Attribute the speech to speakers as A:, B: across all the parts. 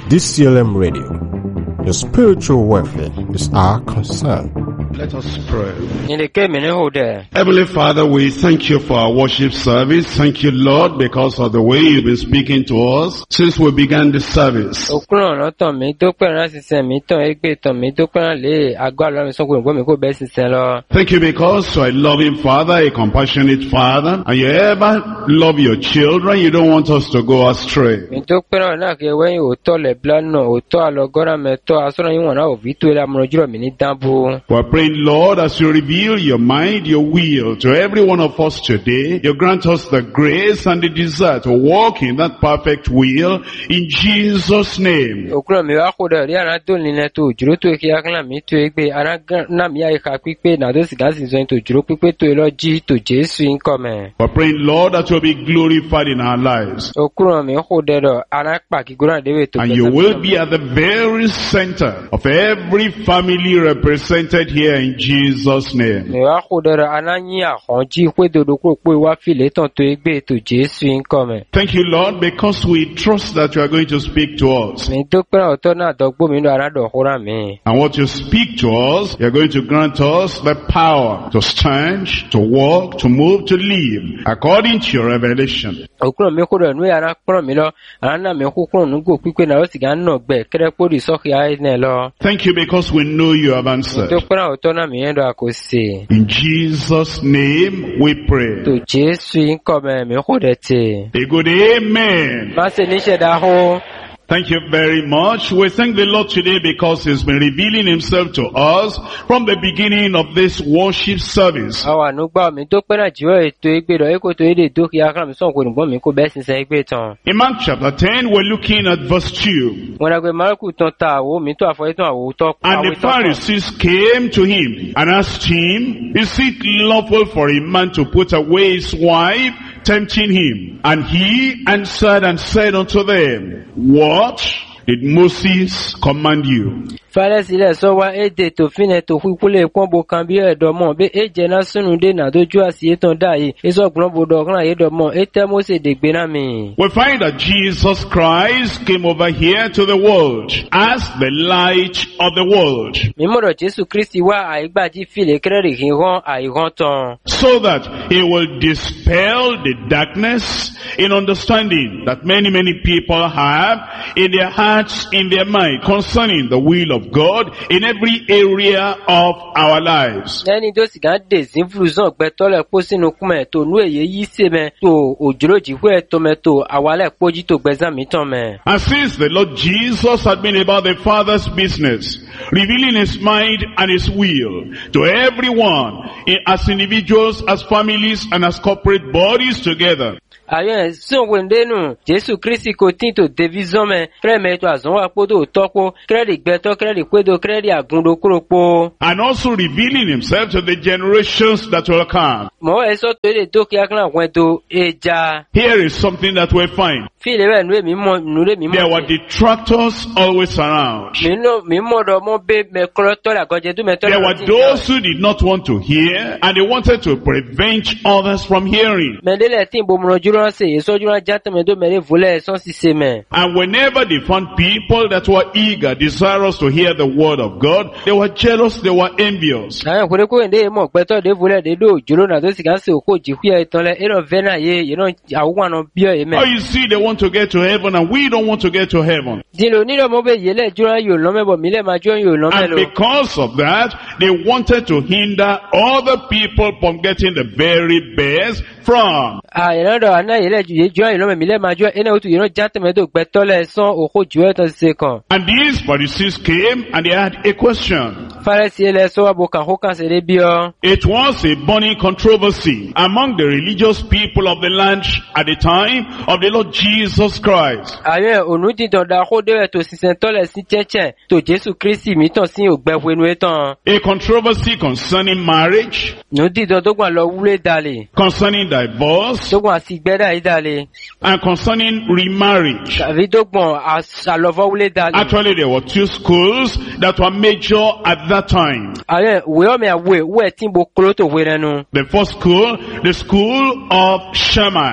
A: DCLM Radio. Your spiritual welfare is our concern.
B: Let us pray.
C: Heavenly
B: Heavenly Father, we thank you for our worship service. Thank you, Lord, because of the way you've been speaking to us since we began the service. Thank you because you're a loving Father, a compassionate Father, and you ever love your children. You don't want us to go astray. We're praying, Lord, as you reveal your mind, your will to every one of us today, you grant us the grace and the desire to walk in that perfect will in Jesus' name. We're praying, Lord, that you'll be glorified in our lives. And you will be at the very center of every family represented here in Jesus' name. Thank you, Lord, because we trust that you are going to speak to us. And what you speak to us, you are going to grant us the power to stand, to walk, to move, to live according to your revelation. Thank you because we know you have answered. In Jesus' name we pray. A good amen. Thank you very much. We thank the Lord today because He's been revealing Himself to us from the beginning of this worship service. In Mark chapter 10, we're looking at verse 2. And the Pharisees came to Him and asked Him, is it lawful for a man to put away his wife, tempting Him? And He answered and said unto them, what did Moses command you?
C: What did Moses
B: we find that Jesus Christ came over here to the world as the light of the world, so that He will dispel the darkness in understanding that many people have in their hearts, in their mind, concerning the will of God in every area of our lives. And since the Lord Jesus had been about the Father's business, revealing His mind and His will to everyone, as individuals, as families, and as corporate bodies together, and also revealing Himself to the generations that will come. Here is something that we find. There were detractors always around. There were those who did not want to hear, and they wanted to prevent others from hearing. And whenever they found people that were eager, desirous to hear the word of God, they were jealous, they were envious. Oh, you see, they want to get to heaven and we don't want to get to heaven. And because of that, they wanted to hinder other people from getting the very best from. And these Pharisees came and they had a question. It was a burning controversy among the religious people of the land at the time of the Lord Jesus Christ. A controversy concerning marriage, concerning divorce, and concerning remarriage. Actually, there were two schools that were major at that time. The first school, the school of Shammai.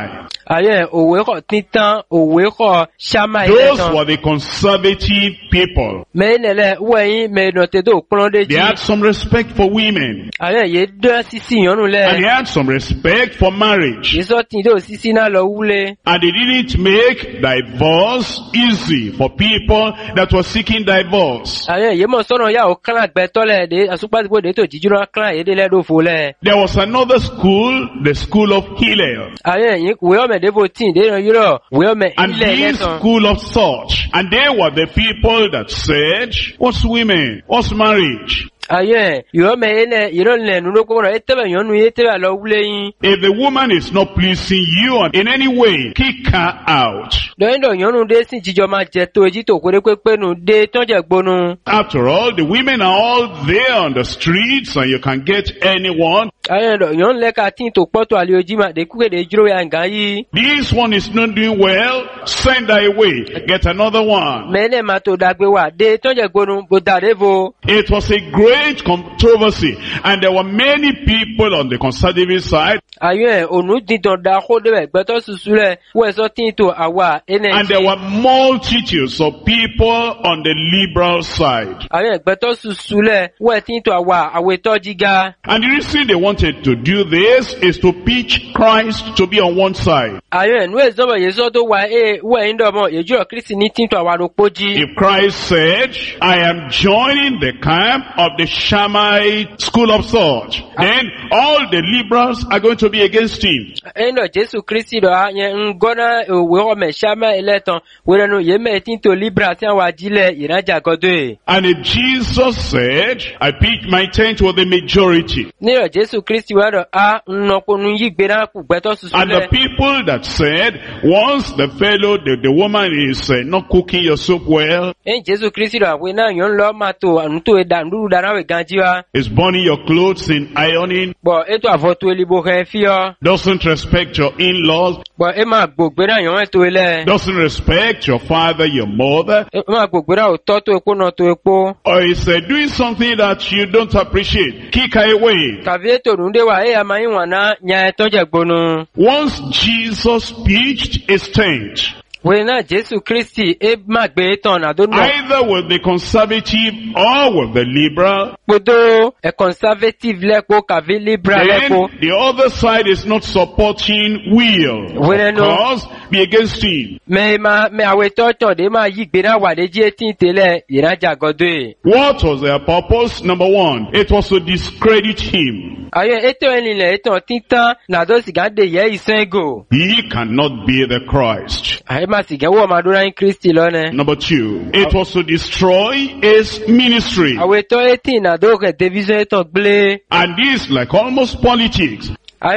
C: Aye, òwe kọ̀ títán, òwe kọ̀ ṣámá
B: Those
C: ìlẹ́tàn.
B: were the conservative people.
C: Mẹ́nẹ̀lẹ̀ wẹ̀yìn mẹ́nọ̀tẹ̀dọ̀ pọ́ndéjì.
B: They had some respect for women.
C: Aye, yé dán sísí yọ̀nù
B: And
C: lẹ̀.
B: they had some respect for marriage.
C: Yésọ́ tí dò sísí náà lọ wúlé.
B: And they didn't make divorce easy for people that were seeking divorce.
C: Aye, yé mọ̀ sọ́nà yà ó kán àgbẹ̀tọ́ lẹ̀ dé àsopàdébò dé tó jíjú náà kán èdè lẹ́dọ̀ fò lẹ̀.
B: There was another school, the school of Hillel.
C: Aye, yín wé ọmọ ìdébò tí ìdè náà yúrọ̀ wé ọmọ
B: And
C: ilẹ̀
B: this
C: lẹ́tàn.
B: school of thought. And they were the people that said, what's women? What's marriage?
C: Aye, yóò mẹ ilẹ̀ ìrọ̀lẹ̀ nínú kọ́kọ́rọ̀ ẹ tẹ́bẹ̀ yọ̀nù yé tẹ́bẹ̀ lọ wúlé yín.
B: If the woman is not pleasing you in any way, kick her out.
C: Lọ́yìn dọ̀ yọ̀nù dé sí jíjọ máa jẹ tó èjì tó kórè pépé nù dé tọ́jà gbónú.
B: After all, the women are all there on the streets and you can get anyone.
C: Aye, dọ̀ yọ̀nù lẹ́ka tí tó pọ́tò àlè ojí máa dé kúkèdè jíró ya nǹkan yìí.
B: This one is not doing well, send her away, get another one.
C: Mẹ́lẹ̀ máa tó dàgbé wà dé tọ́jà gbónú bó dàdé vo.
B: It was a great controversy and there were many people on the conservative side
C: Aye, ònú dídàn dá kó débẹ̀ gbẹ́tọ́ susu rẹ̀ wọ́n ẹ̀sọ́ tí tó àwa ẹnẹ̀
B: and there were multitudes of people on the liberal side.
C: Aye, gbẹ́tọ́ susu rẹ̀ wọ́n ẹ̀ tí tó àwa àwẹ̀tọ́ jíga.
B: And the reason they wanted to do this is to pitch Christ to be on one side.
C: Aye, nú ẹ̀sọ́bọ̀ yẹ̀sọ́ tó wà wọ́n ẹ̀ ń dọ̀mọ̀ yẹ̀jú ọ̀ Kristi ní tí tó àwa ló pójí.
B: If Christ said, I am joining the camp of the Shammai school of thought, then all the liberals are going to be against him.
C: Endo Jesu Kristi do anye ngona we o me shama eleton we no ye me tinto libra ti wa jile iraja godo.
B: And if Jesus said, I pitch my tent with the majority,
C: Ni o Jesu Kristi wa do a nnoko nu yigbe na ku gbeto susu
B: and the
C: le.
B: people that said, once the fellow, the woman is not cooking your soup well,
C: En Jesu Kristi do we na yon lo ma to anu to da nduru da na we ganjiwa.
B: is burning your clothes in ironing,
C: Bo eto avoto elibo kan fio.
B: doesn't respect your in-laws,
C: Bo e ma gbogbe na yon to ele.
B: doesn't respect your father, your mother,
C: E ma gbogbe na o to epo no to epo.
B: or is doing something that you don't appreciate, kick her away.
C: Kavie to nunde wa e ama yin wana nya to je gbonu.
B: Once Jesus pitched his tent,
C: We na Jesu Kristi e ma gbe ton adonu.
B: either with the conservative or with the liberal,
C: Podo a conservative leko kavi libra leko.
B: then the other side is not supporting will.
C: Well,
B: Of
C: no.
B: course, be against him.
C: Me awe toto de ma yigbe na wa de je tin tele iraja godo.
B: What was their purpose? Number one, it was to discredit him.
C: Aye eto enile eto titan na do siga de ye isengo.
B: He cannot be the Christ.
C: Aye ma siga wo ma do ran Kristi lone.
B: Number two, it was to destroy his ministry.
C: Awe to eti na do ke division eto gble.
B: And this, like almost politics.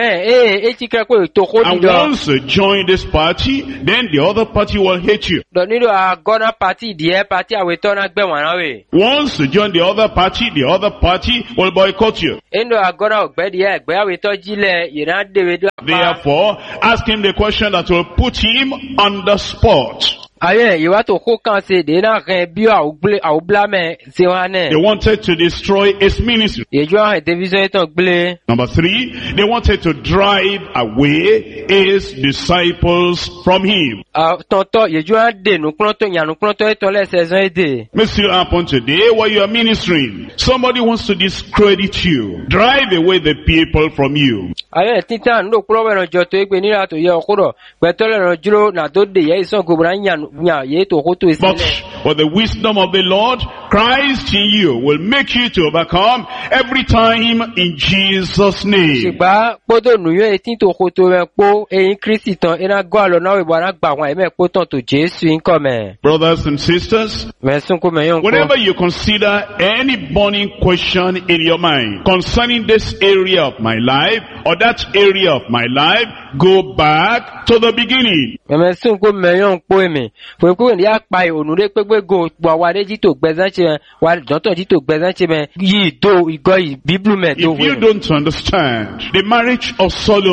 C: Aye eti kra ko to ko
B: And
C: di do.
B: once you join this party, then the other party will hate you.
C: Do ni do a gona party die party awe to na gbe wan we.
B: Once you join the other party will boycott you.
C: Endo a gona ogbe die egbe awe to jile ira de we do.
B: Therefore, ask him the question that will put him on the spot.
C: Aye, ìwà tó kó kan ṣe dé náà kan bí àwùblá mẹ́ ṣe wá
B: They
C: náà.
B: wanted to destroy his ministry.
C: Èjú àwọn ìdẹ́fíṣọ́ ìtàn gbélé.
B: Number three, they wanted to drive away his disciples from him.
C: Tọ̀tọ̀ èjú àwọn dènù kúrọ́tọ̀ ìyànù kúrọ́tọ̀ ìtàn lẹ́sẹ̀ ẹ̀sán èdè.
B: May still happen today while you are ministering. Somebody wants to discredit you, drive away the people from you.
C: Ayé títà ń lò kúrọ́ wẹ̀rọ̀ jọ tó égbé nílà tó yẹ ọkúrọ̀ gbẹ̀tọ́ lẹ́rọ̀ jùlọ nà tó dè yẹ ìsàn gbogbo yàn yé tó kó tó
B: But
C: ìsìnlẹ̀.
B: with the wisdom of the Lord, Christ in you will make you to overcome every time in Jesus' name.
C: Ṣùgbọ́n kpọ́dọ̀ nùyọ́ etí tó kó tó rẹ̀ kpó eyín Kristi tán iná gbọ́ àlọ́ náà ìbọn àgbà wọn ẹ̀mẹ́ kpó tán tó Jésù ń kọ́ mẹ́.
B: Brothers and sisters,
C: Mẹ̀sùn kó mẹ́yàn kọ́.
B: whenever you consider any burning question in your mind concerning this area of my life or that area of my life, go back to the beginning.
C: Mẹ̀mẹ̀sùn kó mẹ́yàn kpó èmi. Fòkúrò ní àpá ònúdé pépé go gbọ́ wa dé jító gbẹ̀zánṣẹ́ mẹ́ wa dọ́tọ̀ jító gbẹ̀zánṣẹ́ mẹ́ yìí tó ìgọ́ yìí bíbélù mẹ́ tó
B: If you
C: wẹ̀.
B: don't understand the marriage of Solomon,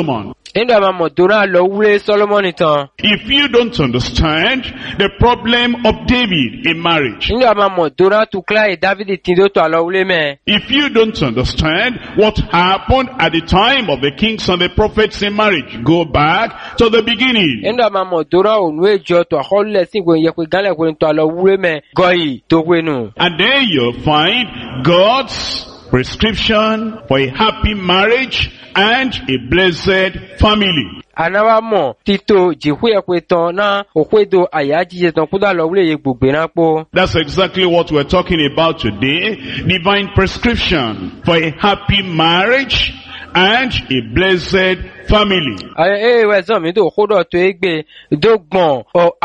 C: Endo amamo dora lo wule Solomon tan.
B: If you don't understand the problem of David in marriage,
C: Endo amamo dora tukla e David tindo to alo wule me.
B: if you don't understand what happened at the time of the kings and the prophets in marriage, go back to the beginning.
C: Endo amamo dora onwe jo to holle singwe ye kwe gale kwe to alo wule me goyi to kwenu.
B: And then you'll find God's prescription for a happy marriage and a blessed family.
C: Anawa mo tito jihwe kwe ton na okwedo ayaji je ton kuda lo wule ye gbugbe na po.
B: That's exactly what we're talking about today. Divine prescription for a happy marriage and a blessed family.
C: We zan mi do kodo to egbe do gbon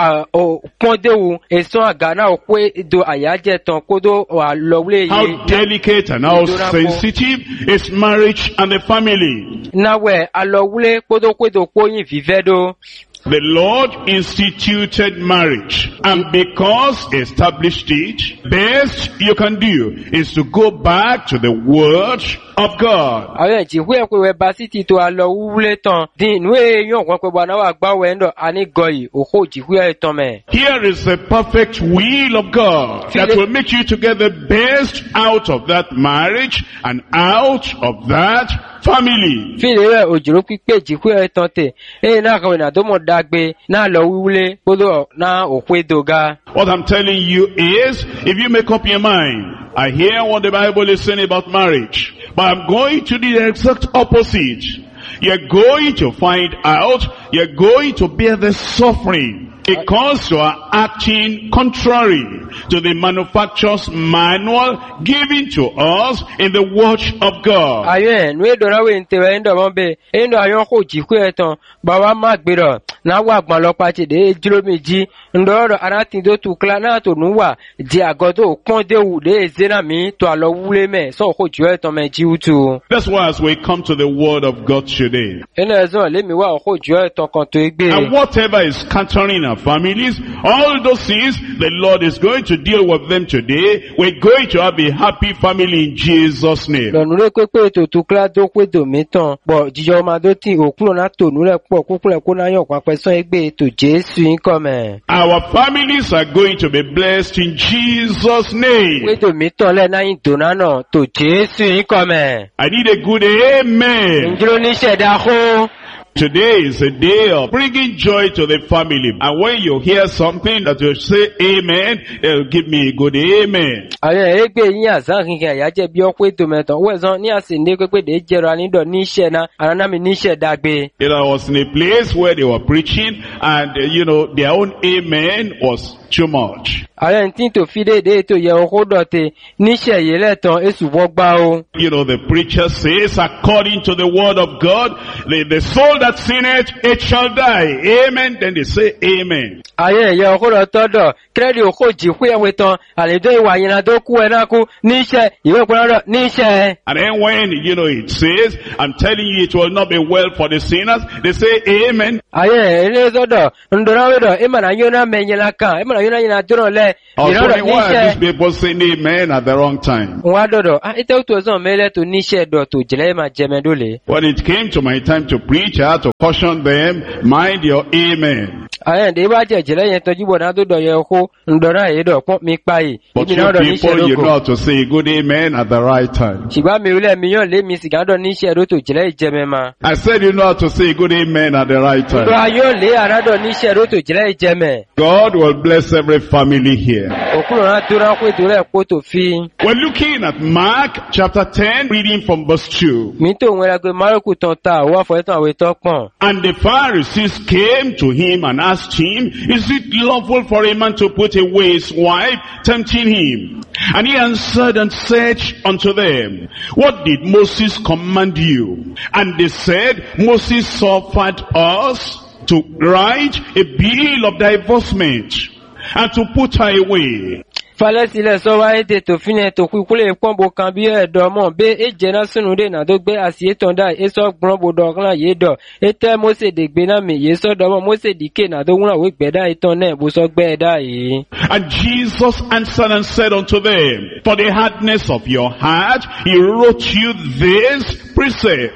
C: o pondewu eson aga na okwe do ayaje ton kodo wa lo wule ye.
B: How delicate and how sensitive is marriage and the family.
C: Na we alo wule kodo kwedo koyin vivedo.
B: The Lord instituted marriage, and because he established it, best you can do is to go back to the Word of God.
C: Awe jihwe kwe we basiti to alo wule ton din we yon kwe kwe na wa gba we ndo ani goyi oko jihwe ton me.
B: Here is the perfect will of God that will make you to get the best out of that marriage and out of that family.
C: File ojuro pipe jihwe ton te na ka we na do mo dagbe na lo wule kodo na okwedoga.
B: What I'm telling you is, if you make up your mind, I hear what the Bible is saying about marriage, but I'm going to do the exact opposite. You're going to find out, you're going to bear the suffering because you are acting contrary to the manufacturer's manual given to us in the Word of God.
C: Ayen, we do na we ntewe ndo mombe, endo ayon ko jikwe eton, bawa magbiro, na wagman lopache de jiro meji, ndoro arati do tukla na to nuwa, di agodo konde wu de zena mi to alo wule me, so ko jwe eton me ji utu.
B: That's why as we come to the Word of God today,
C: Eno ezon le mi wa ko jwe eton konto egbe.
B: and whatever is scattering our families, all those things, the Lord is going to deal with them today. We're going to have a happy family in Jesus' name.
C: Lọ́nùrẹ́ pépé ètò tukla do kwe do mitan, bo jijo ma do ti okulo na to nure po kukule ko na yon kwa son egbe ètò Jésù yin come.
B: Our families are going to be blessed in Jesus' name.
C: Kwe do mitan le na yin dona na to Jésù yin come.
B: I need a good amen.
C: Njiro ni ṣẹ̀dá ko.
B: Today is a day of bringing joy to the family. And when you hear something that you say amen, they'll give me a good amen.
C: Àwọn egbe yin azan kinkin ayaje bi okwe do metan. We zan ni ase ne pepe de jero ani do ni ṣe na, anana mi ni ṣe dagbe.
B: You know, I was in a place where they were preaching and, their own amen was too much.
C: Àwọn tin to fi de to ye oko dote ni ṣe ye letan esu wogba o.
B: The preacher says, according to the word of God, the soul that sinneth, it shall die. Amen. Then they say amen.
C: Aye ye oko do todo, kredi oko jihwe wetan, ale do iwa yin na do ku e na ku ni ṣe, iwe ko na do ni ṣe.
B: And then when, it says, I'm telling you it will not be well for the sinners, they say amen.
C: Aye, ele zodo, ndora wedo, imana yona menyela kan, imana yona yina duro le,
B: Also, why are these people saying amen at the wrong time?
C: Nwa dodo, ite utu ozon mele to ni ṣe do to jele ma jemedole.
B: When it came to my time to preach, I had to caution them, mind your amen.
C: Aye, de ba je jele yen toju bo na do do ye ko, ndora ye do pon mi pa yi.
B: But you people, you know how to say good amen at the right time.
C: Ṣùgbọ́n mi ule mi yon le mi siga do ni ṣe do to jele jeme ma.
B: I said you know how to say good amen at the right time.
C: Do ayo le ara do ni ṣe do to jele jeme.
B: God will bless every family here.
C: Okulo na dura ko dure ko to fi.
B: We're looking at Mark chapter 10, reading from verse 2.
C: Mi to nwera gbe Marku ton ta wa fo tan we to pon.
B: And the Pharisees came to him and asked him, is it lawful for a man to put away his wife, tempting him? And he answered and said unto them, what did Moses command you? And they said, Moses suffered us to write a bill of divorcement and to put her away.
C: Falesi le so wa ete to fine to kukule pombo kan bi edo mo be eje na sunu de na do gbe asie ton da e so gbon bodo kan ye do ete Mose de gbe na mi ye so do mo Mose dike na do wura we gbe da iton na bo so gbe da yi.
B: And Jesus answered and said unto them, for the hardness of your heart, he wrote you this precept.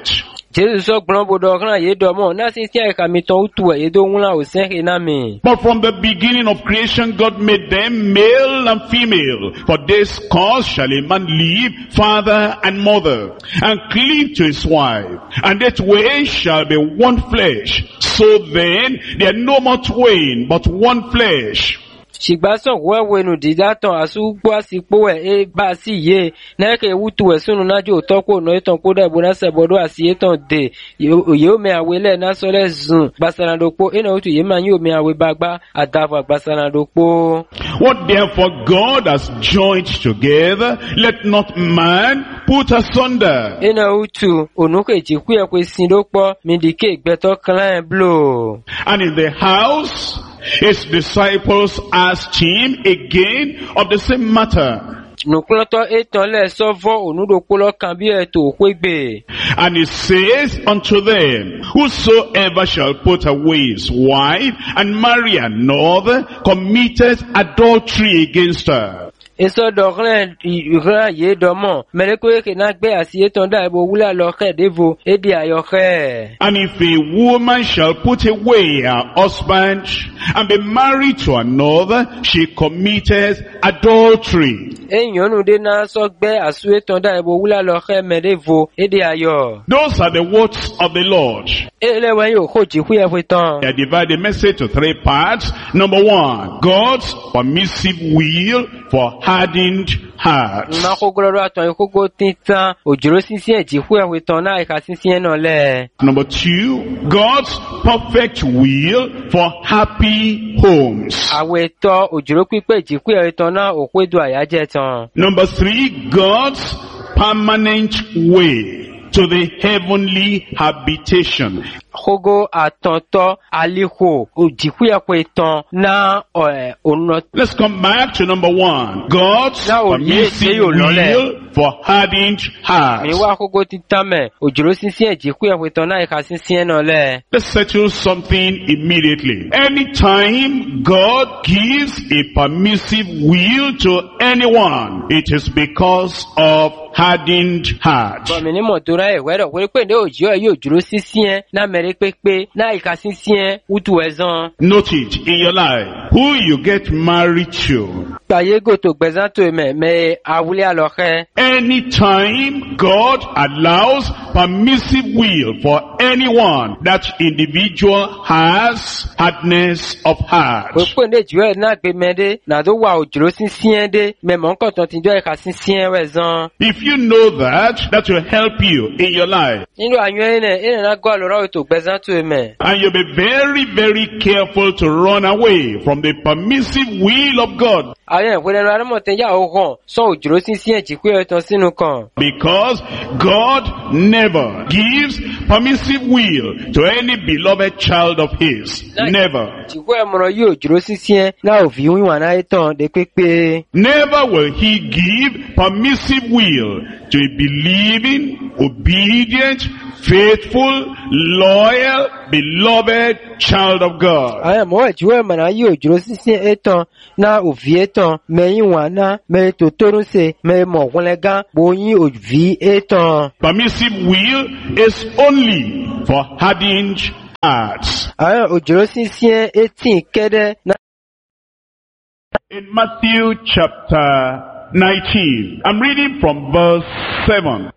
C: Jésus so gbon bodo kan ye do mo na sinsin ka mi ton utu e do won la o sen ke na mi.
B: But from the beginning of creation, God made them male and female. For this cause shall a man leave father and mother, and cleave to his wife, and that way shall be one flesh. So then, they are no more twain, but one flesh.
C: Shigbason wenu didaton asugbo asipo e ba si ye na ke wutu e sunu na jo topo no iton ko da bona se bodo asieton de yo me awele na sole zun basanadokpo ina utu ye man yo me awe bagba adafa basanadokpo.
B: What therefore God has joined together, let not man put asunder.
C: Ina utu onuke jiku e kwe sindokpo mindike gbeto clan blow.
B: And in the house, his disciples asked him again of the same matter. And he says unto them, whosoever shall put away his wife and marry another committeth adultery against her.
C: Eso dorin ye domo meleko ke na gbe asiye ton da ebo wula lo ke devo e di ayoke.
B: And if a woman shall put away her husband and be married to another, she committeth adultery.
C: Enyonu de na so gbe asuye ton da ebo wula lo ke medevo e di ayo.
B: Those are the words of the Lord.
C: Ele wan yo ko ji ku e fitan.
B: I divide the message to 3 parts. Number 1, God's permissive will for hardened hearts. Number 2, God's perfect will for happy homes. Number 3, God's permanent way to the heavenly habitation. Let's come back to number 1. God's permissive will for hardened hearts. Let's settle something immediately. Anytime God gives a permissive will to anyone, it is because of hardened heart. Note it in your life. Who you get married to. Anytime God allows permissive will for anyone, that individual has hardness of heart. If you know that will help you in your life. And you'll be very, very careful to run away from the permissive will of God. Because God never gives permissive will to any beloved child of His. Never. Never will He give permissive will to a believing, obedient, faithful, loyal, beloved child of God. Permissive will is only for hardened hearts. In Matthew chapter 19, I'm reading from verse 7.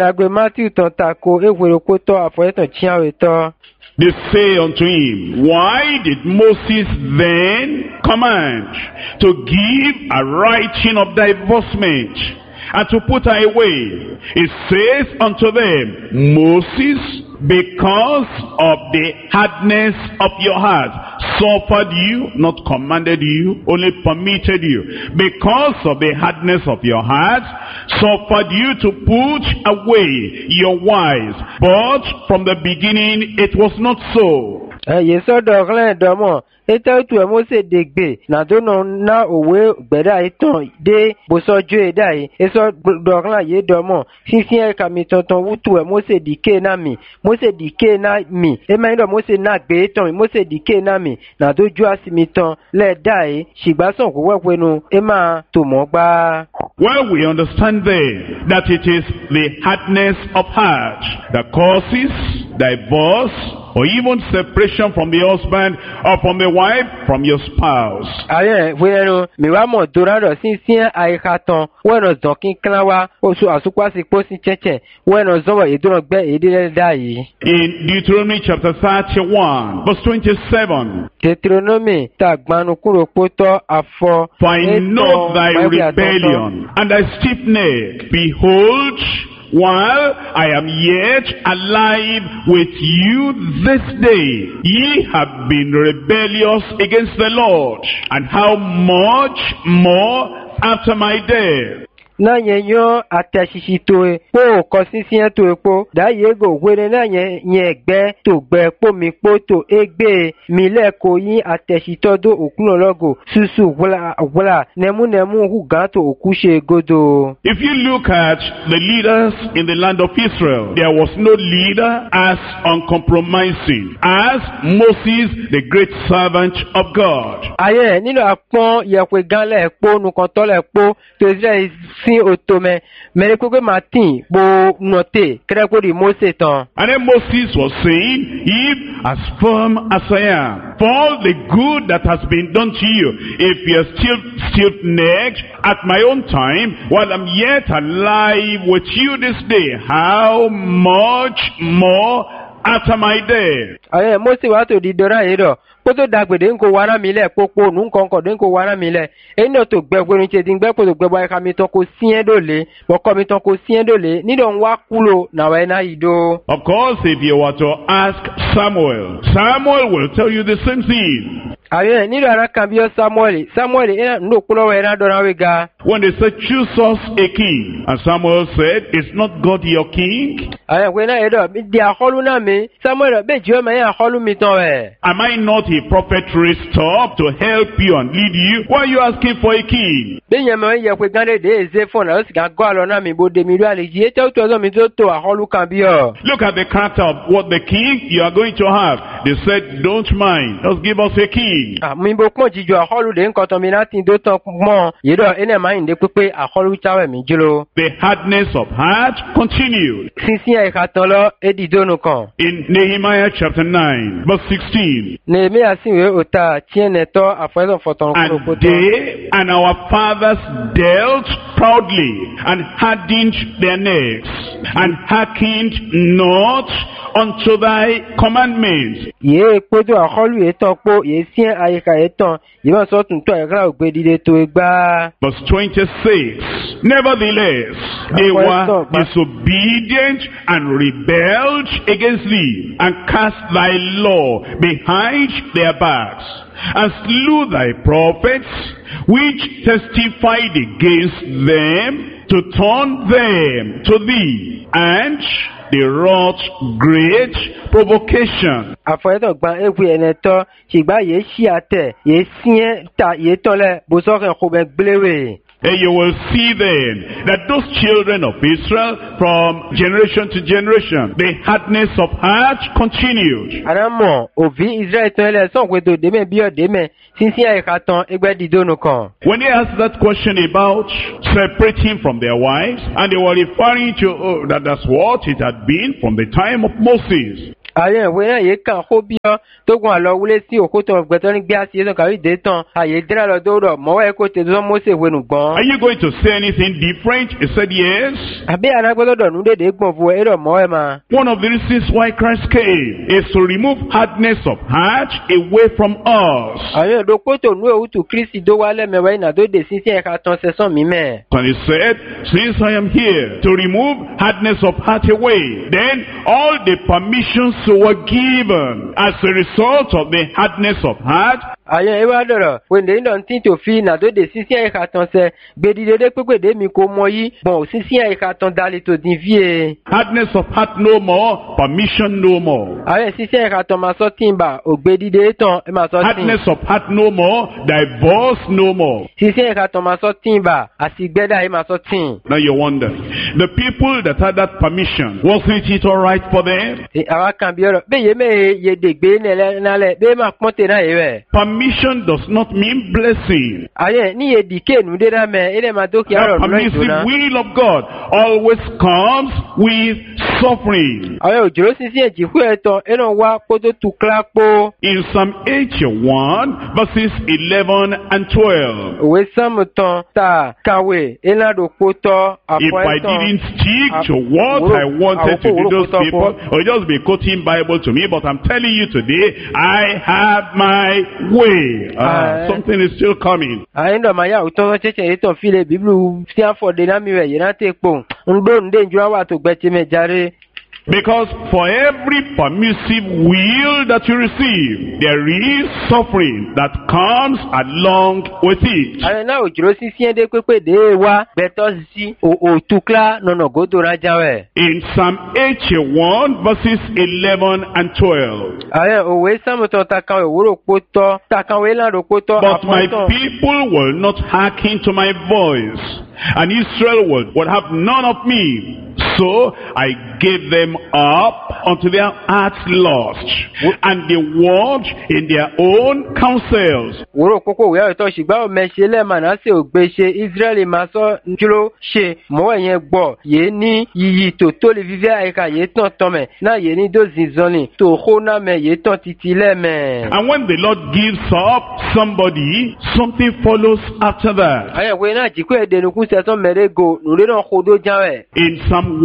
B: They say unto him, why did Moses then command to give a writing of divorcement and to put her away? He says unto them, Moses, because of the hardness of your heart, suffered you, not commanded you, only permitted you. Because of the hardness of your heart, suffered you to put away your wives. But from the beginning it was not so. Etetu Mose degbe na dono na owe gbeda itan de bosojo edai eso doran ye domo fifien kamitonton wutu Mose dike na mi e maido Mose na gbe itan Mose dike na mi na doju asimitan le dai sigbason ko wepenu e ma to mo gba. Well, we understand then that it is the hardness of heart that causes divorce or even separation from the husband or from the wife, from your spouse.
C: Aye, bueno, mi vamos durando sin ay haton, bueno zokin klawa, osu asukwa si posi cheche, bueno zomo iduro gbe idile dai.
B: In Deuteronomy chapter 31, verse 27.
C: Deuteronomy ta gbanu kuro poto afo.
B: For I know thy rebellion and thy stiff neck. Behold, while I am yet alive with you this day, ye have been rebellious against the Lord, and how much more after my death?
C: Na yenyo atashisi toe po kosisian toe po da yego were na yen gbe to gbe po mi po to egbe mi le ko yin atashito do okun logo susu wala nemu hu ga to okuse godo.
B: If you look at the leaders in the land of Israel, there was no leader as uncompromising as Moses, the great servant of God.
C: Aye nilo apon yepe ganle po nu kan to le po to Israel sin otome merekwe Martin bo note kreko di Moses ton.
B: And then Moses was saying, if as firm as I am, for all the good that has been done to you, if you are still stiff-necked at my own time, while I'm yet alive with you this day, how much more after my death?
C: Aye Moses wa to di dora edo poto dagbede nko wana mi le popo nu nkonko de nko wana mi le eno to gbegbe ni che din gbe poto gbegba ka mi ton ko sien dole mo ko mi ton ko sien dole ni don wa kulo na wa na ido.
B: Of course, if you were to ask Samuel, Samuel will tell you the same thing.
C: Aye ni do ara kan bi Samuel ena ndo kulo wa na do na we ga.
B: When they said, choose us a king, and Samuel said, is not God your king?
C: Aye we na edo di aholu na mi Samuel be jiwe ma ya aholu mi ton we.
B: Am I not a prophet raised up to help you and lead you? Why are you asking for a king?
C: Benye me ye pe gande de ezefon o si ga go alo na mi bo de mi ru ale ji e to mi to aholu kan bi o.
B: Look at the character of what the king you are going to have. They said, don't mind, just give us a king.
C: Ah mi bo pon ji jo aholu de nkan to mi na tin do tan mo ye do ene mind de pepe aholu tawe mi jilo.
B: The hardness of heart continued.
C: Sinsin e ka tan lo e di do nu kan.
B: In Nehemiah chapter 9 verse 16.
C: Nehemiah sinwe ota tiene to afezo foton
B: And
C: ko
B: they and our fathers dealt proudly, and hardened their necks, and hearkened not unto thy commandments.
C: Ye podo aholu etan po ye sien ayika etan ye ma so tun to e kra ogbe dide to egba.
B: Verse 26. Nevertheless, they were disobedient and rebelled against thee, and cast thy law behind their backs, and slew thy prophets, which testified against them, to turn them to thee, and they wrought great provocation.
C: Afezo gba ewu eneto sigba ye si ate ye sien ta ye tole bo so kan ko be gblewe.
B: And you will see then that those children of Israel, from generation to generation, the hardness of heart continued.
C: Aramo ovi Israel ton le son kwe do de me bi o de me sinsin ay ka ton egbe dido nu kan.
B: When they asked that question about separating from their wives, and they were referring to that's what it had been from the time of Moses.
C: Aye we na ye kan ko bi o to gun alo wule si okoto gbeto ni gbe asi so ka wi de tan aye dira lo do ro mo wa ko te do Moses we nu gbon.
B: Are you going to say anything different? He said yes.
C: Abi anagbodo do nu de gbon fu e ro mo e ma.
B: One of the reasons why Christ came is to remove hardness of heart away from us.
C: Aye do poto nu e utu Kristi do wa le me wa ina do de sinsin e ka ton se son mi me.
B: And he said, since I am here to remove hardness of heart away, then all the permissions were given as a result of the hardness of heart.
C: Aye e wa doro when they don tin to fi na do de sinsin e ka ton se gbe di de pepe de mi ko mo yi bon sinsin e ka ton dali to din vie.
B: Hardness of heart no more, permission no more.
C: Aye sinsin e ka ton ma so timba ogbe di de ton e ma so tin.
B: Hardness of heart no more, divorce no more.
C: Sinsin e ka ton ma so timba asigbeda e ma so tin.
B: Now you wonder, the people that had that permission, wasn't it all right for them?
C: Awa kan bi oro be ye me ye de gbe na le be ma ponte na ye we.
B: permission does not mean blessing.
C: Aye, ni edike nu de na me, ele ma do ki
B: The
C: aro no
B: permissive
C: jona.
B: will of God always comes with suffering.
C: Aye, ojoro sisi eji ku eto, eno wa kodo tukla po.
B: In Psalm 81, verses 11 and 12.
C: Owe samuton ta kawe, ena do poto
B: If I didn't stick to what I wanted to do, those people will just be quoting Bible to me, but I'm telling you today, I have my way. Something is still coming.
C: Ndo maya uton cheche eto file biblu si afọ de na mi we yena te po. Ndo nde njua wa to gbeche me jare.
B: Because for every permissive will that you receive, there is suffering that comes along with it.
C: Aye na ojoro sisi ende kwepe de wa beto sisi o tukla nono godo rajawe.
B: In Psalm 81, verses 11 and 12.
C: Aye owe samuton ta kan woro poto, ta kan we la ro poto.
B: But my people will not hearken to my voice, and Israel would have none of me. So I gave them up unto their heart's lust, and they walked in their own counsels.
C: Woro koko we to shigba o me se le Manase o gbe se Israeli ma so njuro se mo yen gbo ye ni yiyi to le vive aika ye ton ton me na ye ni do zinzoni to ho na me ye ton titile me.
B: And when the Lord gives up somebody, something follows after that.
C: Aye we na ji ko ede nu ku se ton merego nu le no khodo janwe.
B: In Psalm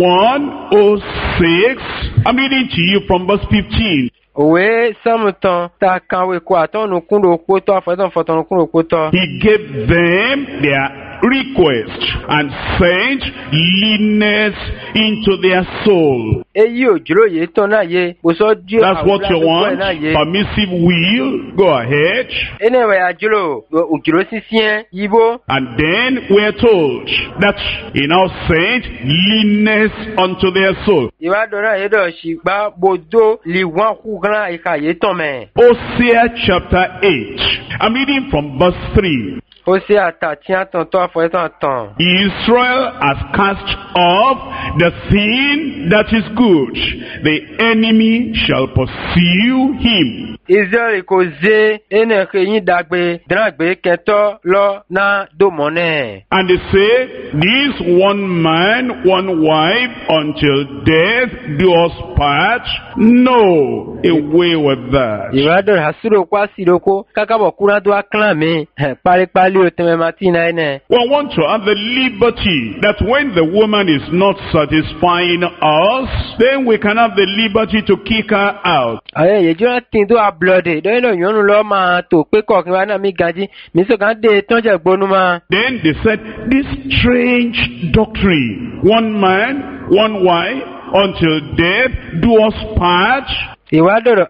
B: 106, I'm reading to you from verse 15.
C: Owe samuton ta kanwe ko atonu kundo poto afaton foton kundo poto.
B: He gave them their request and sent leanness into their soul.
C: Eyi ojuro ye ton na ye bo so di.
B: That's what you want. Permissive will. Go ahead.
C: Anyway, ajuro ojuro sisien yibo.
B: And then we're told that he now sent leanness unto their soul.
C: Iwa dora ye do shigba bodo liwan ku gran ika ye ton me.
B: Hosea chapter 8. I'm reading from verse 3.
C: Hosea ta tian ton to afo eton ton.
B: Israel has cast off the thing that is good. The enemy shall pursue him.
C: Israel ko ze ene ke yin dagbe dragbe kento lo na do mone.
B: And they say, this one man, one wife, until death do us part. No, away with that.
C: Iwado hasuro kwa siroko kakabo kuna do aklan mi pari pali o teme matina ene.
B: We want to have the liberty that when the woman is not satisfying us, then we can have the liberty to kick her out.
C: Aye ye jona tin do ablode do no yonu lo ma to pe ko kin wa na mi gaji mi so kan de ton je gbonu ma.
B: Then they said, this strange doctrine, one man, one wife, until death do us part.
C: Iwadoro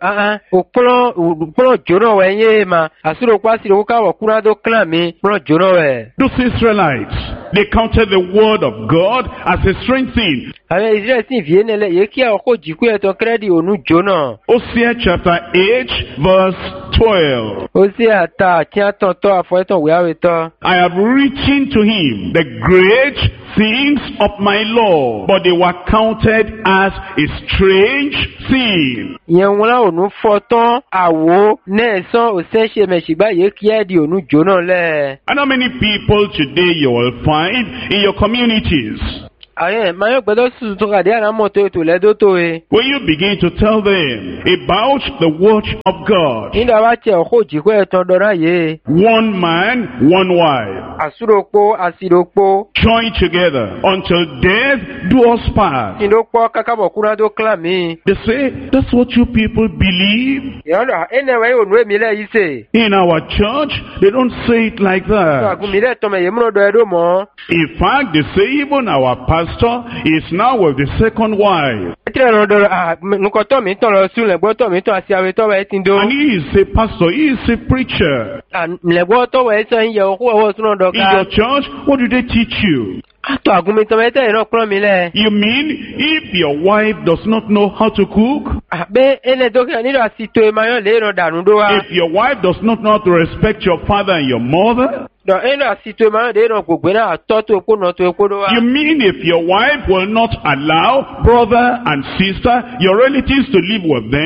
C: opolo joro we ye ma asuro kwa siro ka wo kuna do clan mi pro joro we.
B: Those Israelites, they counted the word of God as a strange thing.
C: Aye Israel sin vie ne le ye ki a ko jiku e to credit onu jona.
B: Hosea chapter 8 verse 12.
C: Hosea ta tian ton to afo eton we awe to.
B: I have written to him the great things of my law, but they were counted as a strange thing.
C: Yen wala onu foton awo ne son o se se me sigba ye ki e di onu jona le.
B: And how many people today you will find in your communities?
C: Aye, mayo gbedo su to ka de ara mo to le do to e.
B: When you begin to tell them about the word of God,
C: Inda wa che o ko jiku e ton dora ye.
B: one man, one wife,
C: Asuropo asiropo
B: join together until death do us part.
C: indokpo kakabo kuna do clan mi.
B: They say, that's what you people believe?
C: Yondo enewe onu emi le yi se.
B: In our church, they don't say it like
C: So
B: that.
C: agumi le ton me ye muno do edo mo.
B: In fact, they say even our pastor is now with the second wife.
C: Etre no do nko to mi ton lo sun le gbo to mi ton asi awe to we tin do.
B: And he is a pastor, he is a preacher.
C: Le gbo to we so yin ye o wo sun do
B: In your
C: ka.
B: church, what do they teach you?
C: Ato agumi ton me te ro kron mi le.
B: You mean if your wife does not know how to cook?
C: Be ene do ke ni do asito e mayon le ro danu do wa.
B: If your wife does not know how to respect your father and your mother?
C: Do ene asito e mayon de ro gbogbo na to to epo no to epo do wa.
B: You mean if your wife will not allow brother and sister, your relatives to live with them?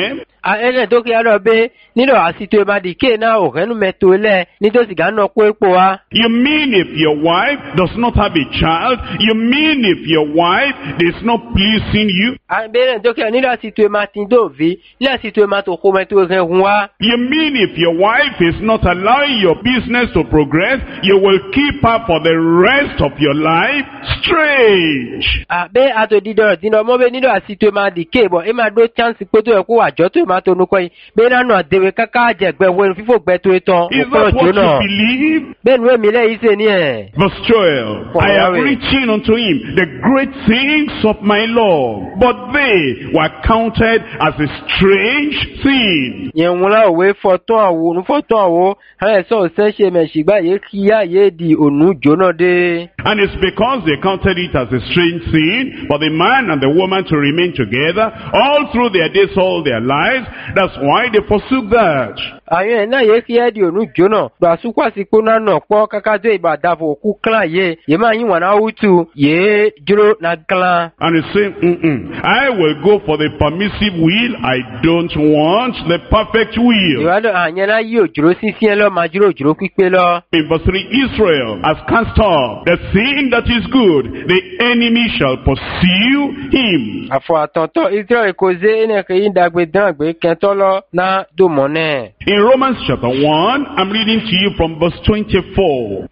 C: ene doki alo be nido asito ma dike na orenu metole nido siga no ko epo wa.
B: You mean if your wife does not have a child? You mean if your wife is not pleasing you?
C: Bene doki nido asito ma tindo vi ni asito ma to ko meto ren wa.
B: You mean if your wife is not allowing your business to progress, you will keep her for the rest of your life? Strange.
C: Be ato dido dino mo be nido asito ma dike bo e ma do chance pe to e ko ajo to ma to nu ko yi be na no dewe kaka jegbe we fifo gbe to eton
B: Is that what you believe?
C: Ben we mi le ise ni e.
B: Verse 12, I have written unto him the great things of my Lord, but they were counted as a strange thing.
C: Yen wala we foton awo ha so se se me sigba ye kiya ye di onu jona de.
B: And it's because they counted it as a strange thing for the man and the woman to remain together all through their days, all their lives. That's why they forsook that.
C: Ayen na ye kiya di onu jona ba su kwa sipo na no po kaka do ibada fo ku clan ye ma yin wana utu ye juro na clan.
B: And he's saying, I will go for the permissive will. I don't want the perfect will.
C: Iwado anya na yi ojuro sisien lo ma juro ojuro pipe lo.
B: In verse 3, Israel has cast off the thing that is good. The enemy shall pursue him.
C: Afo atonto Israel koze ene ke yin dagbe dangbe kentolo na do mone.
B: In Romans chapter 1, I'm reading to you from verse 24.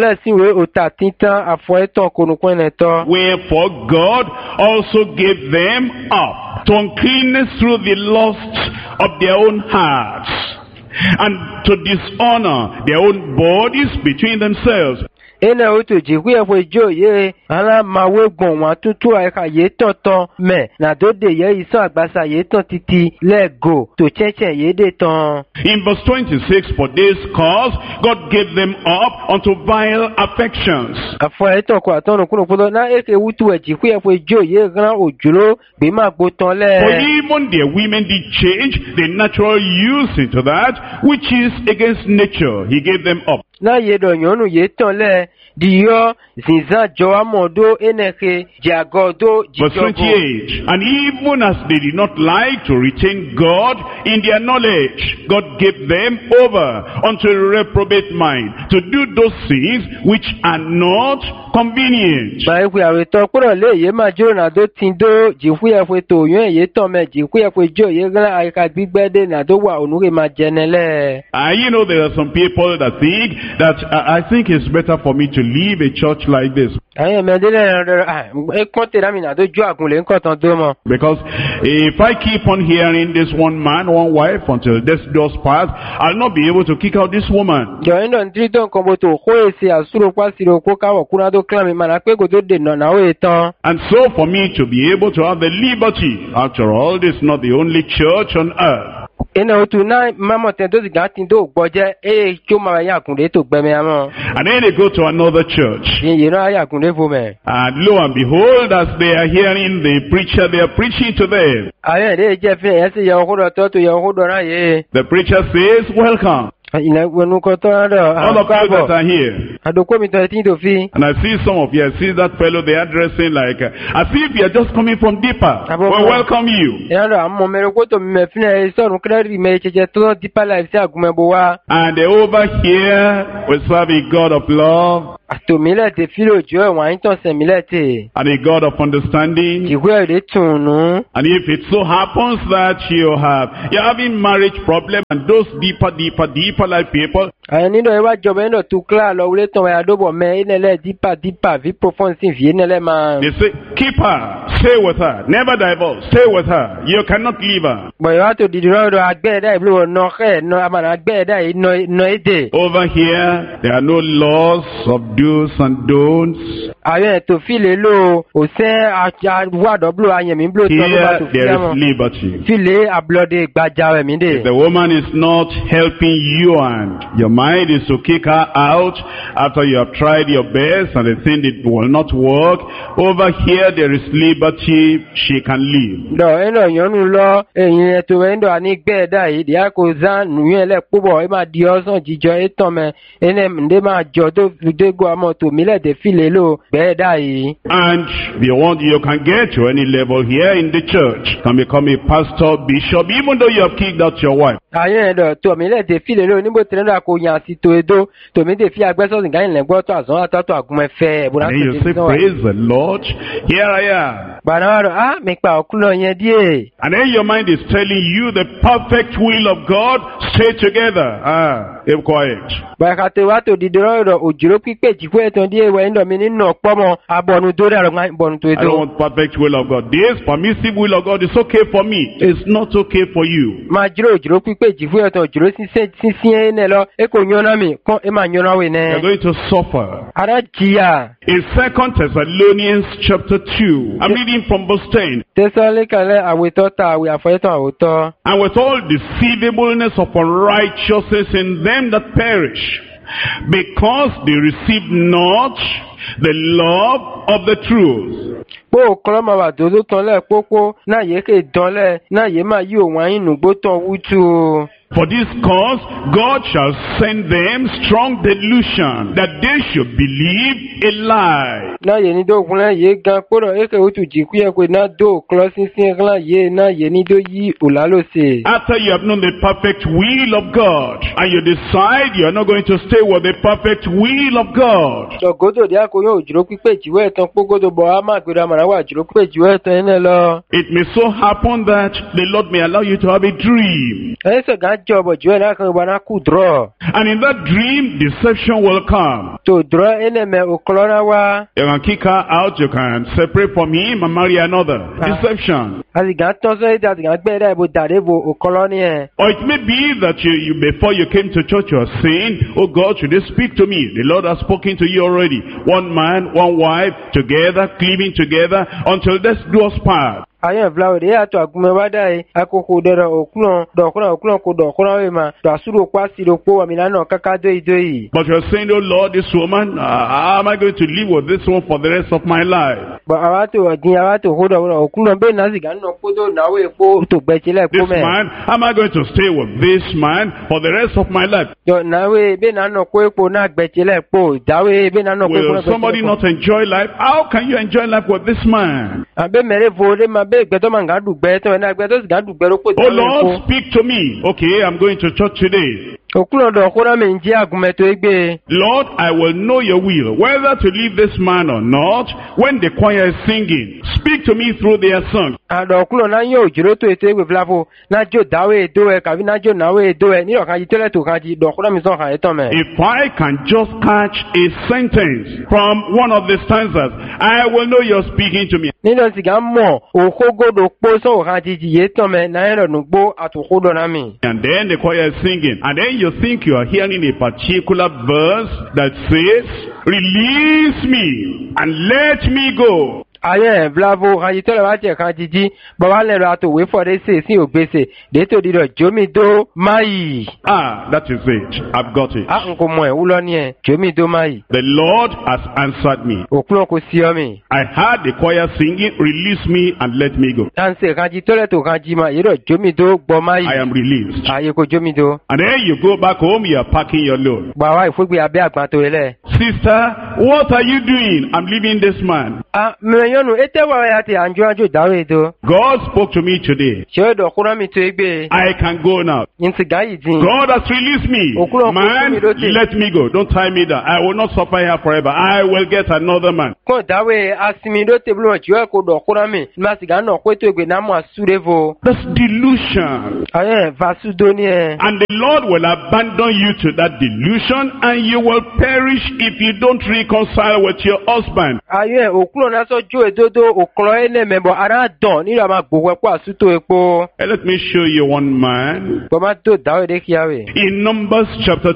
B: Wherefore God also gave them up to uncleanness through the lusts of their own hearts, and to dishonor their own bodies between themselves.
C: Ene otu jikwe fwejo ye ala mawe gbon wa tutu aka ye tonton me na do de ye isan agbasa ye ton titi lego to cheche ye de ton.
B: In verse 26, for this cause God gave them up unto vile affections.
C: Afo eton ko aton kuno podo na eke wutu e jikwe fwejo ye gran ojulo be ma gbo ton le.
B: For even their women did change the natural use into that which is against nature. He gave them up.
C: Na ye do yonu ye ton le diyo zinza joa modo eneke jagodo
B: Verse 28, and even as they did not like to retain God in their knowledge, God gave them over unto a reprobate mind to do those things which are not convenient.
C: Ba ku awe to kuro le ye ma jo na do tindo jifu ya fwe to yan ye to me jifu ya fwe jo ye gran aka gbigbede na do wa onure ma jenele.
B: You know, there are some people that think that I think it's better for me to leave a church like this.
C: Because
B: if I keep on hearing this one man, one wife until this does pass, I'll not be able to kick out this woman.
C: And
B: so for me to be able to have the liberty, after all, this is not the only church on earth.
C: And then they go
B: to another church. And lo and behold, as they are hearing the preacher, they are preaching to them. The preacher says, welcome. All of you that are here. And I see some of you, I see that fellow, they are dressing like, as if you are just coming from deeper. Well, welcome you. And over here, we serve a God of love. And a God of understanding. And if it so happens that you're having marriage problem and those deeper life people, they say, keep her, stay with her, never divorce, stay with her, you cannot leave her. Over here, there are no laws of do's and don'ts. Here there is liberty. If the woman is not helping you and your mind is to kick her out after you have tried your best and the thing it will not work, over here there is liberty, she can leave.
C: gbẹ́ dà yìí.
B: And you can get to any level here in the church. Can become a pastor, bishop, even though you have kicked out your wife.
C: Ayé ẹ̀dọ̀ tòmí lẹ̀ tẹ̀ fi lè lóyún níbo tẹ̀lé náà kò yàn sí tó edó tòmí tẹ̀ fi agbẹ́sọ̀sìn gáyìn lẹ́gbọ́ tó àzọ́ àtọ́tọ̀ àgùnmẹ́fẹ́ ẹ̀bùrà
B: And you say, praise the Lord, here I am.
C: Bàdàn mi pa òkúlọ̀ yẹn díẹ̀.
B: And then your mind is telling you the perfect will of God, stay together. Keep quiet.
C: Bàkàtẹ̀ wá tó dìde rọ̀rọ̀ òjòrò pípé jìkú ẹ̀tàn díẹ̀ wẹ̀ ńdọ̀ mi nínú ọ̀pọ̀mọ abọ́nu tó dàrọ̀ bọ́nu tó
B: I
C: ètò.
B: don't want perfect will of God. This permissive will of God is okay for me. It's not okay for you.
C: Máa jírò òjòrò pípé jìkú ẹ̀tàn òjòrò sísí ẹ̀ lọ ẹ kò yànnà mi kán ẹ máa yànnà wẹ̀
B: You're
C: nẹ́.
B: going to suffer.
C: Ara jìyà.
B: In 2 Thessalonians chapter 2, I'm reading from verse 10.
C: Tẹ́sánlẹ́kànlẹ̀ àwòtọ́ ta àwẹ̀ àfọyẹ́tàn àwòtọ́.
B: And with all deceivableness of unrighteousness in them that perish, because they receive not the love of the truth.
C: Pó òkúrọ́ máa wà dòdó tán lẹ̀ pópó náà yé ké dán lẹ̀ náà yé máa yí òun àyín nùgbó tán wútú o.
B: For this cause, God shall send them strong delusion, that they should believe a lie.
C: Náà yé ní dókun náà yé gan kpọ́dọ̀ éke wútú jìkú yẹ pé náà dó òkúrọ́ sísìn náà yé ní dó yí òlálòsè.
B: After you have known the perfect will of God, and you decide you are not going to stay with the perfect will of God,
C: Lọ̀gọ́dọ̀ dí àkóyọ̀ òjòrò pípé ìjìwọ́ ẹ̀tàn pógódò bọ̀ á máa gbéra màrá wà òjòrò pípé ìjìwọ́ ẹ̀tàn ẹ̀ lọ.
B: it may so happen that the Lord may allow you to have a dream.
C: Ẹ̀yẹ́ sọ̀gá jọ ọ̀bọ̀ jùwọ́ ẹ̀ náà kan ìbáná kù dùrọ̀.
B: And in that dream, deception will come.
C: Tò dùrọ̀ ẹ̀nẹ̀mẹ̀ òkúrọ́ náà wá.
B: You can kick her out, you can separate from him and marry another. Deception.
C: Àtìgá tán sọ́yìn tí àtìgá gbẹ́ ẹ̀dá ìbò dàdé bo òkúrọ́ ní ẹ̀.
B: Or it may be that you before you came to church, you are saying, oh God, should you speak to me? The Lord has spoken to you already. One man, one wife, together, cleaving together, until death do us part.
C: Ayé ìfúláwò dé yàtọ̀ àgùnmẹ́wádà yìí akókò dẹ̀rọ̀ òkúnà kò dọ̀kúnà wẹ̀ mà dàsúrò pàṣírò pọ̀ àmìlànà káká dóyìí.
B: But you're saying, oh Lord, this woman, how am I going to live with this one for the rest of my life?
C: But àwátò ọ̀dín àwátò òkúnà bẹ́ẹ̀ náà sì gánà kódó náwó epo tó gbẹ̀jẹ̀lẹ̀
B: This
C: kó mẹ́.
B: man, how am I going to stay with this man for the rest of my life?
C: Jọ náwó bẹ́ẹ̀ náà kó epo náà gbẹ̀jẹ̀lẹ̀ pò dáwó bẹ́ẹ̀ náà kó epo
B: Will
C: náà
B: somebody
C: gbẹ̀jẹ̀lẹ̀ pò.
B: not enjoy life? How can you enjoy life with this man?
C: Àbẹ́ mẹ́rẹ́ fòdé máa bẹ́ẹ̀ gbẹ́tọ́ máa ń gàdù gbẹ́ tó ẹ̀ náà gbẹ́tọ́ sì gàdù gbẹ́ ló pò
B: Oh
C: dáwó
B: Lord,
C: epo.
B: speak to me. Okay, I'm going to church today.
C: Òkúnà dọ̀kúnà mi ń jẹ́ àgùnmẹ́tò ẹgbẹ́.
B: Lord, I will know your will, whether to leave this man or not, when the choir is singing. Speak to me through their song.
C: Àdọ̀kúnà náà yóò jòrò tó ètò ẹgbẹ́ fúláfó náà jò dáwó èdò ẹ̀ kàbí náà jò náwó èdò ẹ̀ nílò kan jí tẹ́lẹ̀ tó kan jí dọ̀kúnà mi sọ̀kan ẹ̀ tán mẹ́.
B: If I can just catch a sentence from one of the stanzas, I will know you're speaking to me.
C: Nílò sìgá mọ̀ òkógódò pó sọ̀rọ̀ kan jí yé tán mẹ́ náà yẹn lọ́dún gbó àtòkódò náà mi.
B: And then the choir is singing. And then you think you are hearing a particular verse that says, release me and let me go.
C: Ayé Vlavo kan jí tọ́lẹ̀ wá jẹ̀ kan jíjí bàbá lẹ́rọ àtòwé fọ́dé sè sí ògbésè dètò dídọ̀ jómìdó máyì.
B: That is it. I've got it.
C: A n kò mọ̀ ẹ̀ wúlọ́ ní ẹ̀ jómìdó máyì.
B: The Lord has answered me.
C: Òkúrọ̀ kò sí ọmọ.
B: I heard the choir singing, release me and let me go.
C: Tánsẹ̀ kan jí tọ́lẹ̀ tó kan jí máa yẹ́rọ̀ jómìdó gbọ́ máyì.
B: I am released.
C: Ayé kò jómìdó.
B: And then you go back home, you are packing your load.
C: Bàbá ìfúgbé abẹ́ àgbà tó yẹlẹ̀.
B: Sister, what are you doing? I'm leaving this man.
C: Mìíràn ètè wà wáyà ti àjọ dáwọ́ ètò.
B: God spoke to me today.
C: Ṣé ó dọ̀kúnrán mi tó ẹgbẹ́?
B: I can go now.
C: Ní ti gáyì dín.
B: God has released me. Man, let me go. Don't tie me down. I will not suffer here forever. I will get another man.
C: Kàn dáwọ́ asinmi ló tẹ̀bí lọ́wọ́ tí ó kó dọ̀kúnrán mi. Ní ma sì gá náà pé tó ẹgbẹ́ náà mọ̀ àsúré fo.
B: That's delusion.
C: Ayé Vasudó ní ẹ.
B: And the Lord will abandon you to that delusion and you will perish if you don't reconcile with your husband.
C: Ayé òkúrò náà sọ́jú èdòdó òkúrọ̀ ẹ̀nẹ̀ mẹ́bọ̀ ara dàn nínú àmà gbogbo ẹ̀pọ̀ àsútó epo.
B: And let me show you one man.
C: Bọ́má tó dáwọ́ èdè kíyàwó.
B: In Numbers chapter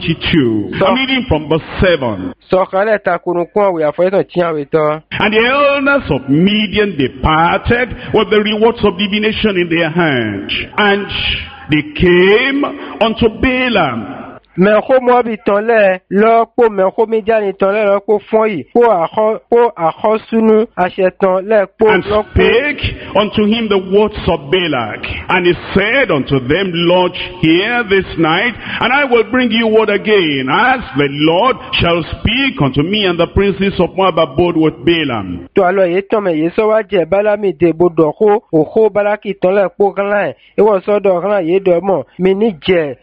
B: 22, I'm reading from verse 7.
C: Sọ̀kalẹ̀ takunun kún ọ̀wé àfọyẹ́tàn tíyàwó tán.
B: And the elders of Midian departed with the rewards of divination in their hand. And they came unto Balaam
C: Mẹ́kó Moabi tán lẹ́ lọ pò Mẹ́kó Mídíánì tán lẹ́ lọ pò fún yìí pò àkọ́súnú àṣetán lẹ́ pò
B: and
C: lọ́pọ̀.
B: spake unto him the words of Balak. And he said unto them, Lodge here this night, and I will bring you word again, as the Lord shall speak unto me. And the princes of Moab abode with Balaam.
C: Tó àlọ́ yìí tán mẹ́ yìí sọ́wọ́ jẹ́ Bálámì dé bodò kó òkó Bálákì tán lẹ́ pò kan láì ìwọ sọ́dọ̀ kan yìí dọ̀ mọ́ mi ní jẹ́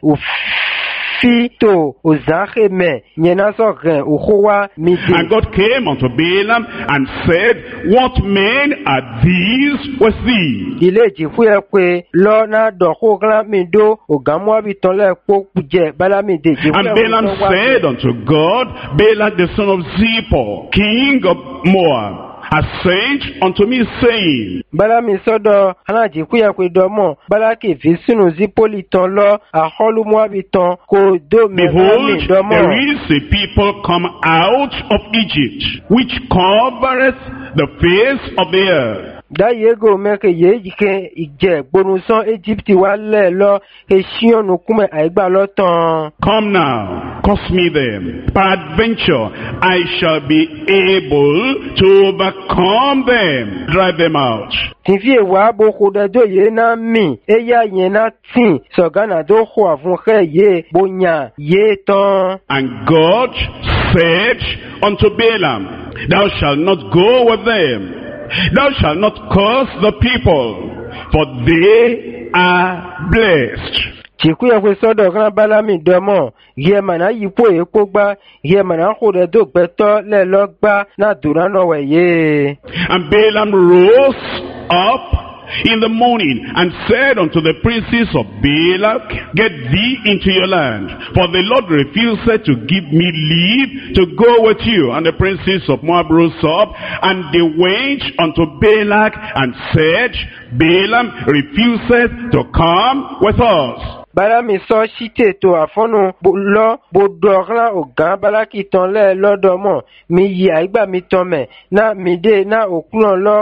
C: Fito Ozache me Nyenaso Ren Uhowa Midi.
B: And God came unto Balaam and said, What men are these with thee?
C: Ile jifuye kwe lo na doko glan mido ogamwa bitole pokuje Balami de jifuye.
B: And Balaam said unto God, Balak the son of Zippor, king of Moab, has sent unto me, saying,
C: Balami sodo hanaji kuya kwe domo Balaki visunu Zipoli ton lo aholu Moabi ton ko do
B: Behold,
C: domo.
B: there is a people come out of Egypt, which covereth the face of the earth.
C: Da yego meke yejike ije bonuson Egypti wale lo eshion nukume aigba lotan.
B: Come now, cause me them. Peradventure, I shall be able to overcome them, drive them out.
C: Tinfie wa boko da do ye na mi, eya ye na tin, sogana do ho avunke ye, bonya, ye ton.
B: And God said unto Balaam, Thou shalt not go with them. Thou shalt not curse the people, for they are blessed.
C: Chikuya kwe sodo kana Balami domo, ye mana yipo ekpo gba, ye mana kode do beto le logba na durano we ye.
B: And Balaam rose up in the morning and said unto the princes of Balak, Get thee into your land, for the Lord refused to give me leave to go with you. And the princes of Moab rose up, and they went unto Balak and said, Balaam refuseth to come with us.
C: Balami so shite to afonu lo bodorla ogan Balaki ton le lodomo mi yi aigba mi ton me na mi de na okulon lo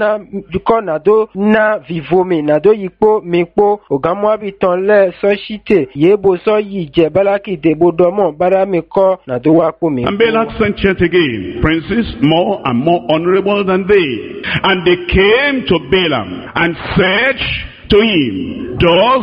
C: kona do na vivomi na do yipo mi po ogan Moabi ton le so shite yebo so yi je Balaki de bodomo Balami ko na do wa po mi.
B: And Balak sent yet again princes more and more honorable than they, and they came to Balaam and said to him, Thus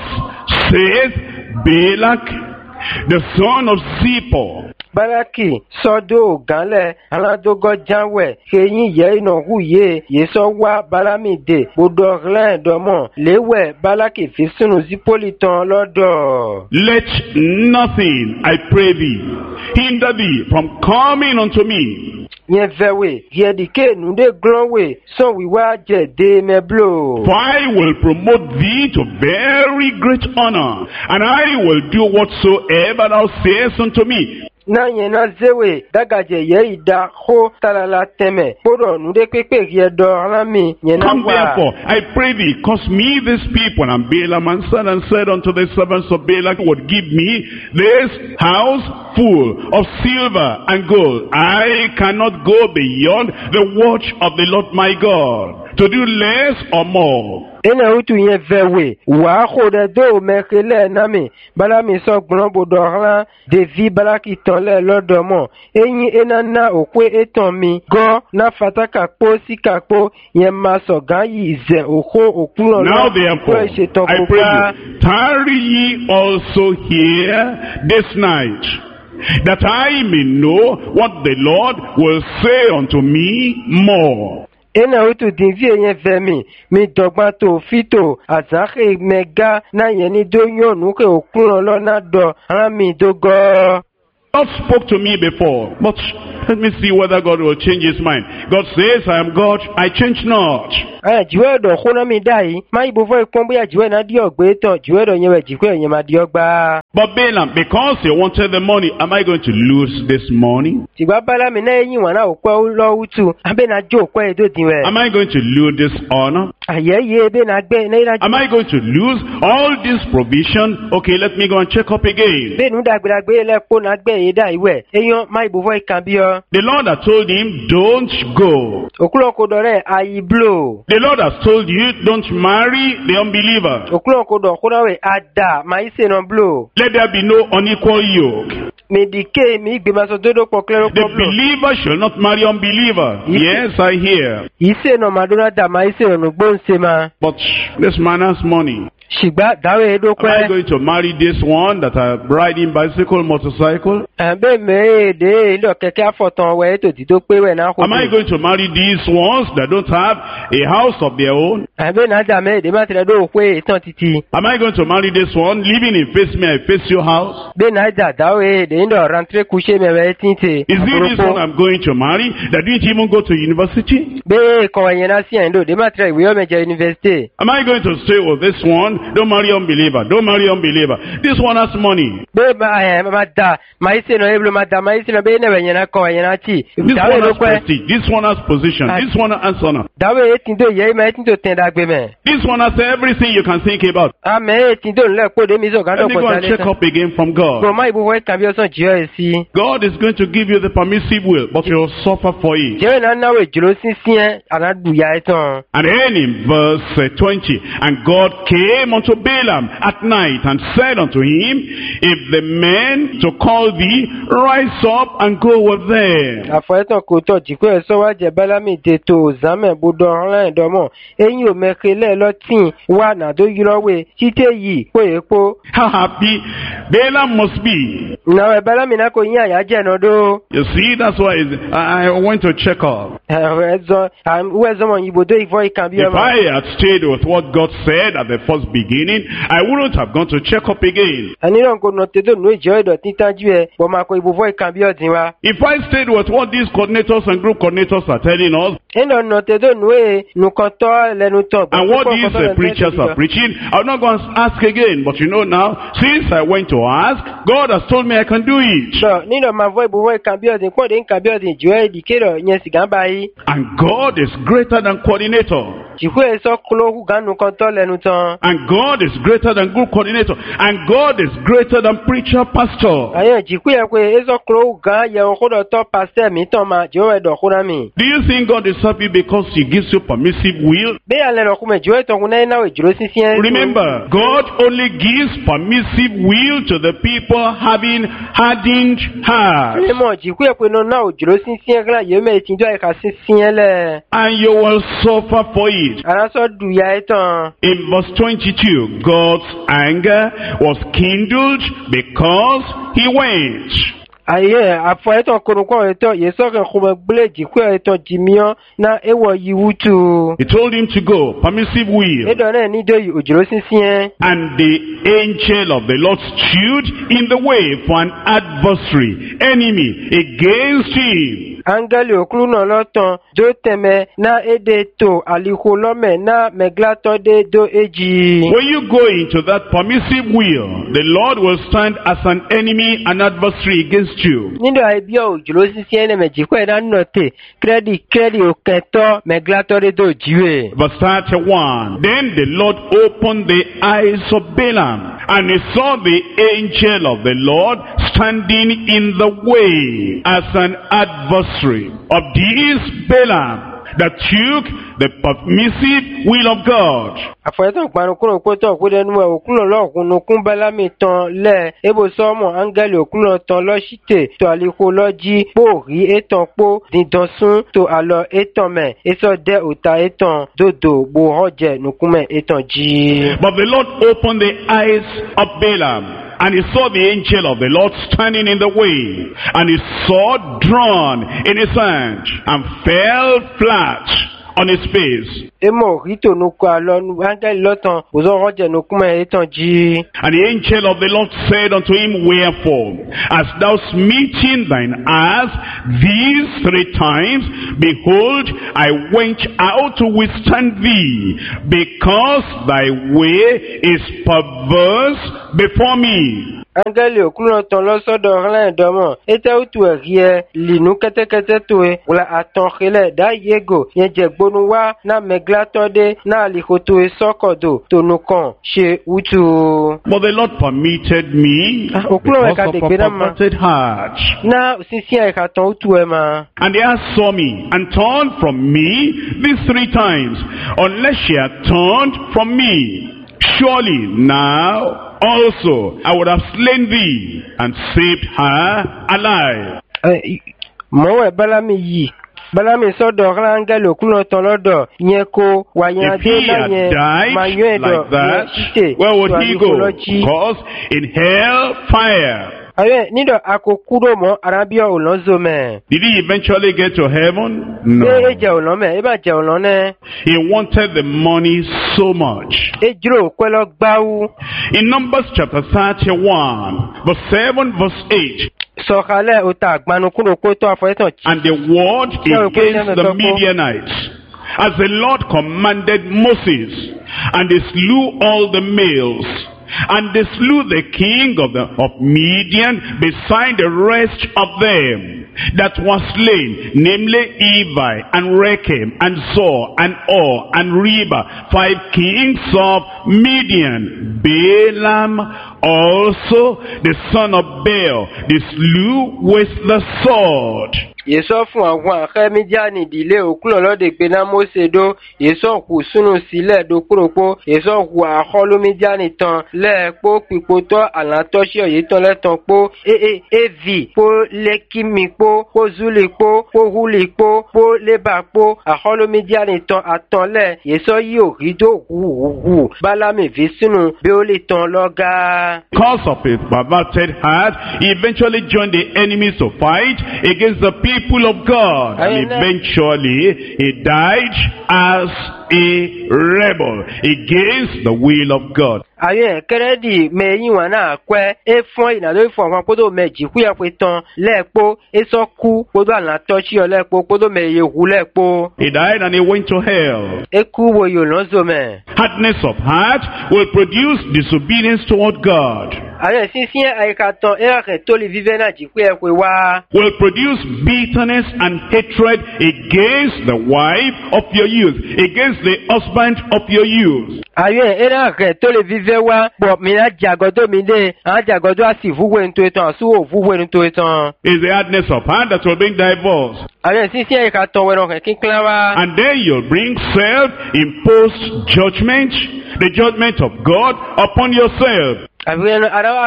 B: saith Balak, the son of Zippor.
C: Balaki sodo ganle aladogo janwe keyin ye ina huye yeso wa Balami de bodorlan domo lewe Balaki fi sunu Zipoli ton lodo.
B: Let nothing, I pray thee, hinder thee from coming unto me.
C: Yen vewe yedike nude glonwe so wiwa je de meblo.
B: For I will promote thee to very great honor, and I will do whatsoever thou sayest unto me.
C: Na yena zewe dagaje ye ida ho talala teme poro nude pepe ye do alami yena
B: Come
C: wa.
B: therefore, I pray thee, cause me this people. And Balaam answered and said unto the servants of Balak, would give me this house full of silver and gold. I cannot go beyond the watch of the Lord my God, to do less or more.
C: Ene utu yen vewe wa khode do mekele nami Balami so gbon bodorla devi Balaki ton le lodomo eyin enana okwe eton mi go na fataka po sikakpo yen maso gan yi ze oko okulon.
B: Now therefore, I pray you, tarry ye also here this night, that I may know what the Lord will say unto me more.
C: Ena utu dinvi yen vemi mi dogba to fito azake mega na yeni do yonu ke okulon lo na do ami do go.
B: God spoke to me before, but let me see whether God will change his mind. God says, I am God, I change not.
C: Jiwe do khona mi dai mai bo vo ikon boya jiwe na di ogbe ton jiwe do yen we jikwe yen ma di ogba.
B: But Balaam, because he wanted the money, am I going to lose this money?
C: Tigba Balami na yin wa na okwe lo utu abe na jo okwe edo dinwe.
B: Am I going to lose this honor?
C: Ayeye ebe na gbe na ira.
B: Am I going to lose all this provision? Okay, let me go and check up again.
C: Be nu dagbagbe le po na gbe ida iwe eyan mai bo vo ikan bi o.
B: The Lord had told him, don't go.
C: Okulo ko dore ayi blow.
B: The Lord has told you, don't marry the unbeliever.
C: Okulon ko do kunawe ada maise no blo.
B: Let there be no unequal yoke.
C: Medike mi gbe maso dodo po klero
B: The
C: problem.
B: believer shall not marry unbeliever. Yes, I hear.
C: Ise no madona da maise no gbonse ma.
B: But this man has money.
C: Shigba dawe edo
B: Am I
C: kwe.
B: going to marry this one that are riding bicycle, motorcycle?
C: Be me de ndo keke afotan we to ti to pe we na ko.
B: Am I going to marry these ones that don't have a house of their own?
C: Be na da me de ma tire do pe tan titi.
B: Am I going to marry this one living in face me, I face your house?
C: Be na da dawe de ndo rentre coucher me we tinte.
B: Is it this one I'm going to marry that didn't even go to university?
C: Be ko yen na si endo de ma tire we o me je university.
B: Am I going to stay with this one? Don't marry unbeliever. Don't marry unbeliever. This one has money.
C: Be ma da maise no eblo ma da maise no be ne we yen na ko yen na ti.
B: This
C: Dawe
B: one
C: do
B: has
C: kwe.
B: prestige. This one has position. This one has honor.
C: Dawe etindo ye ma etindo tenda gbe me.
B: This one has everything you can think about.
C: Amen etindo nle po de mi so gan
B: Let
C: do
B: me
C: po
B: go and check
C: tale.
B: up again from God.
C: Bro ma ibu we kan bi o son ji o esi.
B: God is going to give you the permissive will, but you'll suffer for it.
C: Je na na we juro sisien anadu ya etan.
B: And then in verse 20, and God came unto Balaam at night and said unto him, if the men to call thee, rise up and go with them.
C: Afo etan ko to ji ko so wa je Balami de to zame budo ran do mo. Eyin o mekele lo tin wa na do yirowe tite yi ko epo.
B: How happy Balaam must be.
C: Na we Balami na ko yin aya je no do.
B: You see, that's why I went to check up.
C: Wezo mo yibodo ifo ikan bi
B: If
C: o.
B: I had stayed with what God said at the first beginning, I wouldn't have gone to check up again.
C: Ani ron ko no te do no je do tin taju e bo ma ko ibo fo ikan bi o din wa.
B: If I stayed with what these coordinators and group coordinators are telling us,
C: Eno no te do no e nu kan to lenu to.
B: and what these preachers are preaching, I'm not going to ask again. But you know now, since I went to ask, God has told me I can do it.
C: So nino ma vo ibo fo ikan bi o din ko de ikan bi o din jo e di kero yen sigan bayi.
B: And God is greater than coordinator.
C: Jiku e so klo ku gan nu kan to lenu ton.
B: And God is greater than group coordinator. And God is greater than preacher, pastor.
C: Ayo jiku e ko e so klo ku gan ye o ko do to pastor mi ton ma jo e do ko na mi.
B: Do you think God is happy because he gives you permissive will?
C: Be ale ro ku me jo e ton ku na we juro sisien.
B: Remember, God only gives permissive will to the people having hardened hearts.
C: Mo jiku e ko no na o juro sisien gra ye me tin do e ka sisien le.
B: And you will suffer for it.
C: Ara so du ya etan.
B: In verse 22, God's anger was kindled because he went.
C: Aye, afọ etan korokon etan ye so kan ko me ble jiku etan jimion na ewo yiwutu.
B: He told him to go, permissive will.
C: Edo na ni do yi ojuro sisien.
B: And the angel of the Lord stood in the way for an adversary, enemy against him.
C: Angeli okulu na lotan do teme na ede to aliko lome na meglato de do eji.
B: When you go into that permissive will, the Lord will stand as an enemy, an adversary against you.
C: Nindo aibi o juro sisien ne mejiko e na note kredi o keto meglato de do jiwe.
B: Verse 31, then the Lord opened the eyes of Balaam, and he saw the angel of the Lord standing in the way as an adversary of this Balaam that took the permissive will of God.
C: Afọyẹtàn panukun òkútọ̀ òkúdẹnu ẹ̀ òkúlọ̀ lọ́ọ̀kúnnú kún Bálámì tán lẹ̀ ebo sọ́mọ̀ áńgẹ́lì òkúlọ̀ tán lọ́ṣìtẹ̀ tó àlékò lọ́jí pò rí étàn pò dídán sún tó àlọ́ étàn mẹ́ èso dẹ́ òta étàn dòdò bò ọ̀jẹ̀ nùkúmẹ̀ étàn jí.
B: But the Lord opened the eyes of Balaam, and he saw the angel of the Lord standing in the way, and his sword drawn in his hand, and fell flat on his face.
C: Emo rito nuku àlọ́ áńgẹ́lì lọ́tàn òzò ọ̀jẹ̀ nùkúmẹ̀ étàn jí.
B: And the angel of the Lord said unto him, wherefore, hast thou smitten thine ass these 3 times? Behold, I went out to withstand thee, because thy way is perverse before me.
C: Angeli okuno ton lo sodo ran domo. Ete utu erie linu ketekete toe wala aton khele da yego yen jegbonu wa na meglatode na likoto esokodo tonukon she utu.
B: But the Lord permitted me because of a perverted heart.
C: Na sisi eka ton utu ema.
B: And the earth saw me and turned from me these 3 times, unless she had turned from me. Surely now also I would have slain thee and saved her alive.
C: Mowe balami yi. Balami sodo rangel okuno ton lodo nyeko
B: If he had died like that, where would he go? Because in hell fire.
C: Aye, nido akokuro mo arabia olonzome.
B: Did he eventually get to heaven? No.
C: Eje olome, eba je olone.
B: He wanted the money so much.
C: Ejro kwelo gbawu.
B: In Numbers chapter 31, verse 7, verse 8.
C: Sokale ota agbanu kuro ko to afoyetan.
B: And the word against the Midianites, as the Lord commanded Moses, and they slew all the males. And they slew the king of Midian beside the rest of them that was slain, namely Evi and Rechem and Zor and Or and Reba, 5 kings of Midian. Balaam also, the son of Beor, they slew with the sword.
C: Yeso fún àwọn akẹ́ Mídíánì ìdílé òkúlọ̀ lọ́dẹ̀ pé náà Mósè dó, Yeso kù súnú sílẹ̀ dókúròpó, Yeso kù àkọlù Mídíánì tán lẹ́ẹ̀pó pípótọ́ àlàntọ́sí ọ̀yẹ́ tán lẹ́tàn pó, Evi, pó Lékímì pó, pó Zúlì pó, pó Húlì pó, pó Lébà pó, àkọlù Mídíánì tán àtànlẹ̀, Yeso yí òhìdó hùhù, Bálámì fi sínú bí ó lè tán lọ́gá.
B: Because of his perverted heart, he eventually joined the enemies to fight against the people of God, and eventually he died as a rebel against the will of God.
C: Aye, keredi me yiwa na kwe e fon ina do fon kan podo meji ku ya pe tan lepo e so ku podo ala tochi o lepo podo me ye hu lepo.
B: He died and he went to hell.
C: E ku wo yo lonzo me.
B: Hardness of heart will produce disobedience toward God.
C: Aye, sinsin ayikaton e re to le vive na ji ku e pe wa.
B: Will produce bitterness and hatred against the wife of your youth, against the husband of your youth.
C: Aye, e re to le vive wa bo mi na jagodo mi de an jagodo asi vuwe nto etan su o vuwe nto etan.
B: Is the hardness of heart that will bring divorce.
C: Aye, sinsin ayikaton we ron kin klawa.
B: And then you'll bring self-imposed judgment, the judgment of God upon yourself.
C: Eventually,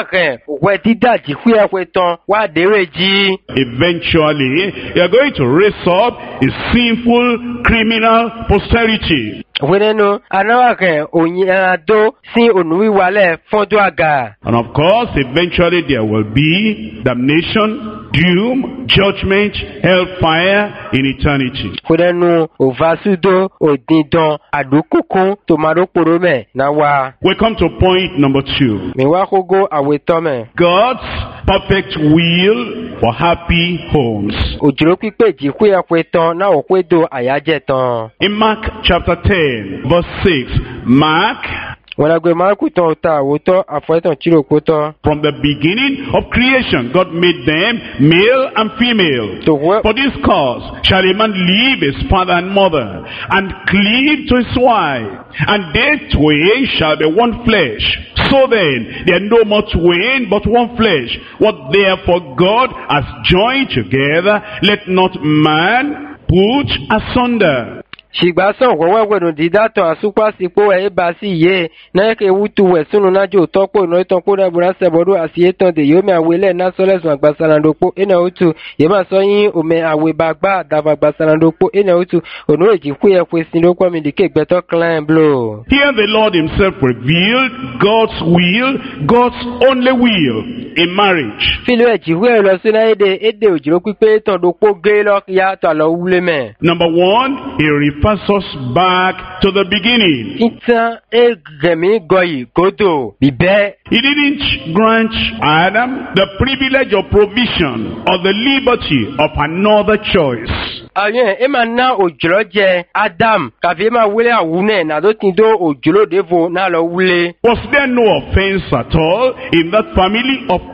B: you are going to raise up a sinful criminal posterity. And of course, eventually there will be damnation, doom, judgment, hellfire in eternity. We come to point number 2. God's perfect will for happy homes. In Mark chapter 10, verse 6, Mark, from the beginning of creation, God made them male and female. For this cause shall a man leave his father and mother, and cleave to his wife, and they twain shall be one flesh. So then, they are no more twain, but one flesh. What therefore God has joined together, let not man put asunder.
C: Shigbason wewe didato asupa sipo basi ye na ke wutu we sunu najo topo no tonpo na bura sebodu asieton de yomi awele na soles magbasalandopo ena utu yema so yin ome awe bagba davagbasalandopo ena utu onu eji ku ye kwesin lo kwa mi de ke gbeto clan blow.
B: Here the Lord himself revealed God's will, God's only will in marriage.
C: Filo eji we lo suna ede ojiro pipe ton dopo ge lo ya to lo wule me.
B: Number 1, he refers us back to the beginning. He didn't grant Adam the privilege of provision or the liberty of another choice.
C: ayé ema na òjòló jẹ Adam kàfi ema wúlé àwùnẹ nàdó ti dó òjòló dèvò náà lọ wúlé.
B: Was there no offense at all in that family of